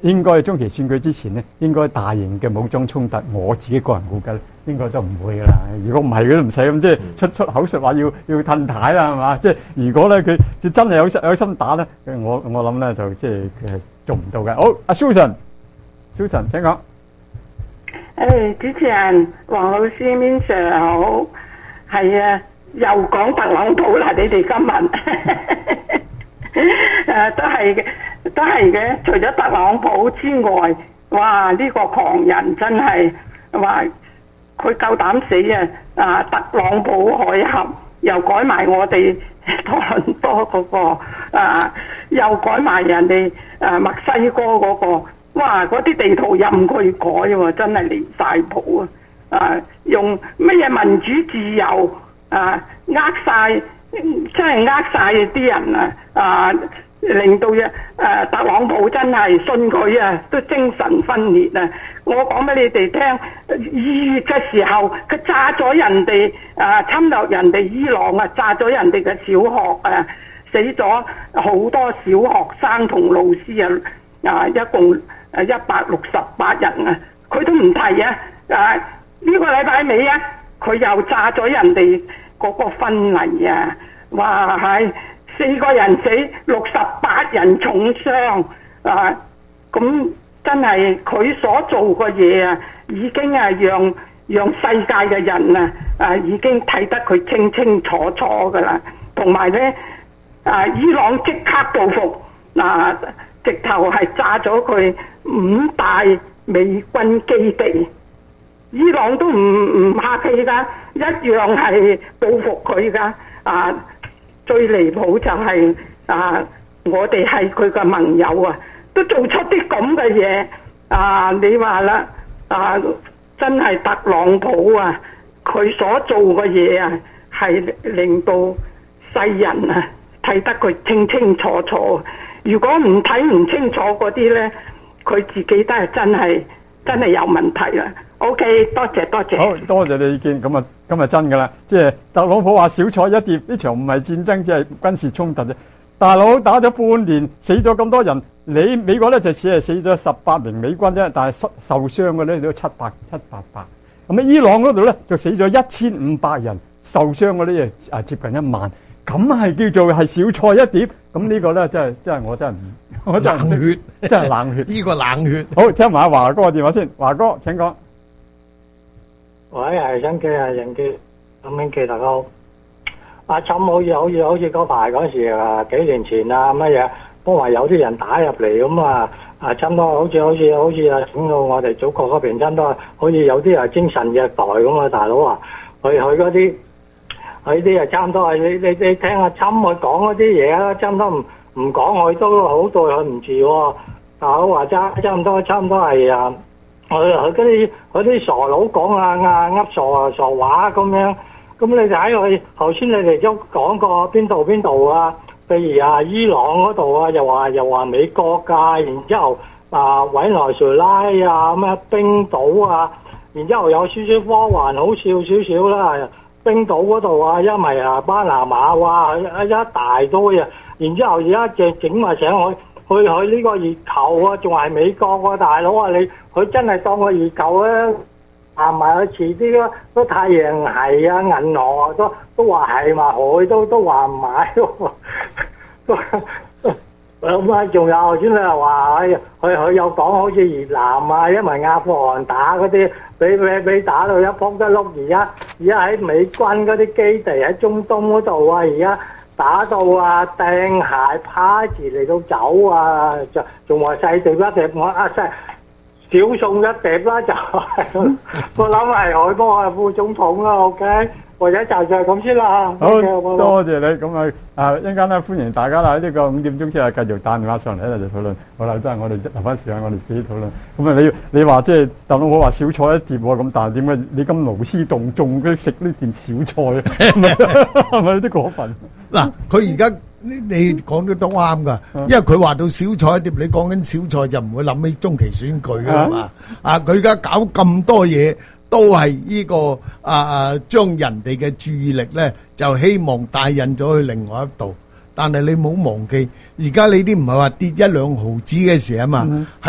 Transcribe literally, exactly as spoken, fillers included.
應該中期選舉之前咧，應該大型嘅武裝衝突，我自己個人估計咧，應該都唔會噶啦。如果唔係，佢都唔使咁即係出出口術話要要褪軚啦，係嘛？即係如果咧佢佢真係有有心打咧，我我諗咧就即係佢係做唔到嘅。好，阿 Susan，Susan 請講。 誒，主持人黃老師 Min Sir 好，係啊，又講特朗普啦，你哋今日誒都係嘅，都係嘅。除咗特朗普之外，哇！呢個狂人真係話佢夠膽死啊！啊，特朗普海峽又改埋我哋多倫多嗰個啊，又改埋人哋誒墨西哥嗰個。哇！嗰啲地圖任佢改喎，真係離晒譜啊！啊，用乜嘢民主自由啊，呃晒，真係呃晒啲人啊！啊，令到誒、呃、特朗普真係信佢啊，都精神分裂啊！我講俾你哋聽，二月嘅時候佢炸咗人哋啊，侵略人哋伊朗啊，炸咗人哋嘅小學啊，死咗好多小學生同老師啊！啊，一共誒一百六十八人啊，佢都唔提啊！啊，呢、這個禮拜尾啊，佢又炸咗人哋嗰個婚禮啊！哇，係四個人死，六十八人重傷啊！咁真係佢所做嘅嘢啊，已經啊讓讓世界嘅人啊啊已經睇得佢清清楚楚噶啦，同埋咧啊，伊朗即刻報復嗱。直頭係炸咗佢五大美軍基地，伊朗都唔唔客氣㗎，一樣係報復佢㗎。啊，最離譜就係、是、啊，我哋係佢嘅盟友啊，都做出啲咁嘅嘢啊！你話啦，啊，真係特朗普啊，佢所做嘅嘢啊，係令到世人啊睇得佢清清楚楚。如果唔睇唔清楚嗰啲咧，佢自己都係真係真係有問題啦。OK， 多謝多謝。 好多謝你意見，咁啊咁啊真噶啦，即係特朗普話小菜一碟，呢場唔係戰爭，只係軍事衝突啫。大佬打咗半年，死咗咁多人，你美國咧就只係死咗十八名美軍啫，但係受受傷嘅咧都七百七八百。咁啊，伊朗嗰度咧就死咗一千五百人，受傷嘅咧啊接近一萬。咁係叫做係小菜一碟，咁呢個咧真係真係我真係唔，我真係冷血， 真係冷血。 呢個冷血。 好，聽埋阿華哥嘅電話先，華哥請講。 喂，係新記啊，人記，咁樣記大家好。阿侵好似好似好似嗰排嗰時啊，幾年前啊乜嘢，都話有啲人打入嚟咁啊，啊侵都好似好似好似啊整到我哋祖國嗰邊真都好似有啲係精神虐待咁啊，大佬啊，去去嗰啲。佢啲啊差唔多係你你你聽阿侵佢講嗰啲嘢啊，差唔多唔唔講佢都好對佢唔住喎。大佬話差差唔多差唔多係啊，佢佢嗰啲嗰啲傻佬講啊啊噏傻啊傻話咁樣。咁你哋喺佢頭先你哋都講過邊度邊度啊？譬如啊伊朗嗰度啊，又話又話美國㗎，然之後啊委內瑞拉啊咩冰島啊，然之後有少少科幻好笑少少啦。冰島嗰度啊，因為啊巴拿馬哇，一一大堆啊，然之後而家就整埋上去去去呢個月球啊，仲係美國喎、啊，大佬啊，你佢真係當個月球咧，行埋去遲啲咯，都太陽系啊，銀河啊，都都話係嘛，佢都都話唔買喎，咁啊，仲有先你又話佢佢佢有講好似越南啊，因為阿富汗打嗰啲。俾俾俾打到一仆一碌，而家而家喺美軍嗰啲基地喺中東嗰度啊，而家打到啊掟鞋趴住嚟到走啊，就仲話細碟一碟，我啊細少送一碟啦，就係我諗係海波啊副總統啦 ，OK， 或者就就係咁先啦。 好，多謝你，咁啊啊一陣間咧歡迎大家啦，喺呢個五點鐘之後繼續打電話上嚟咧就討論，好啦，都係我哋留翻時間我哋自己討論。咁啊你你話即係特朗普話小菜一碟喎，咁但係點解你咁勞師動眾嘅食呢件小菜啊？係咪有啲過分？ 嗱，佢而家你你講得都啱噶，因為佢話到小菜一碟，你講緊小菜就唔會諗起中期選舉噶啦嘛。啊，佢而家搞咁多嘢。都係呢、這個啊啊，將人哋嘅注意力咧，就希望帶引咗去另外一度。但係你冇忘記，而家你啲唔係話跌一兩毫子嘅事啊嘛。嗯